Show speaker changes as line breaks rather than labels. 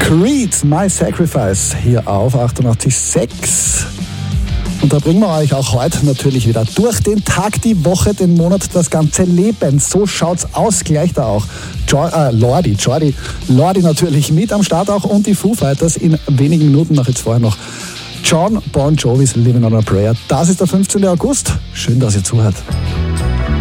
Creed, My Sacrifice, hier auf 88.6. Und da bringen wir euch auch heute natürlich wieder durch den Tag, die Woche, den Monat, das ganze Leben. So schaut's aus, gleich da auch. Lordi natürlich mit am Start auch und die Foo Fighters in wenigen Minuten, nach jetzt vorher noch John Bon Jovi's Living on a Prayer. Das ist der 15. August. Schön, dass ihr zuhört.